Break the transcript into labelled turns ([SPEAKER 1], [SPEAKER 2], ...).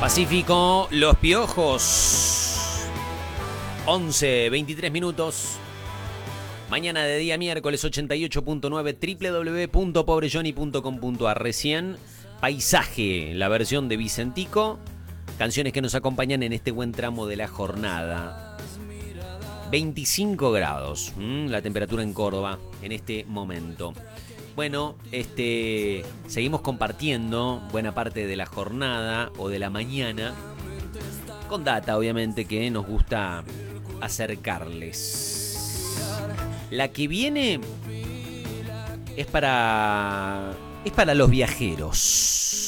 [SPEAKER 1] Pacífico, Los Piojos. 11:23 minutos. Mañana de día miércoles 88.9 www.pobrejohnny.com.ar. Recién Paisaje, la versión de Vicentico. Canciones que nos acompañan en este buen tramo de la jornada. 25 grados, la temperatura en Córdoba en este momento. Bueno, seguimos compartiendo buena parte de la jornada o de la mañana con data, obviamente, que nos gusta acercarles. La que viene es para los viajeros.